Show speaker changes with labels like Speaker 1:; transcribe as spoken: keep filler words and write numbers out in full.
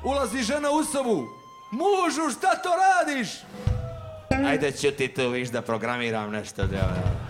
Speaker 1: ulazi žena u sobu. Mužu, šta to radiš? Ajde, ćuti tu, viš da programiram nešto.